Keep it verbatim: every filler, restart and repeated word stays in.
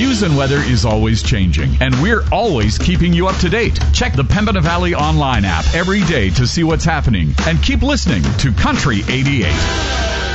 News and weather is always changing, and we're always keeping you up to date. Check the Pembina Valley Online app every day to see what's happening, and keep listening to Country eighty-eight.